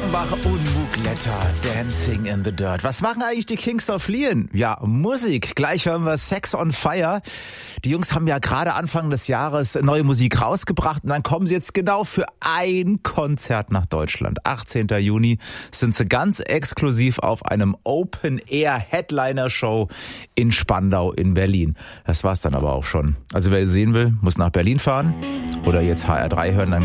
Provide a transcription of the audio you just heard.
Offenbach und Mugletter, Dancing in the Dirt. Was machen eigentlich die Kings of Leon? Ja, Musik. Gleich hören wir Sex on Fire. Die Jungs haben ja gerade Anfang des Jahres neue Musik rausgebracht und dann kommen sie jetzt genau für ein Konzert nach Deutschland. 18. Juni sind sie ganz exklusiv auf einem Open-Air-Headliner-Show in Spandau in Berlin. Das war's dann aber auch schon. Also wer sehen will, muss nach Berlin fahren oder jetzt HR3 hören, dann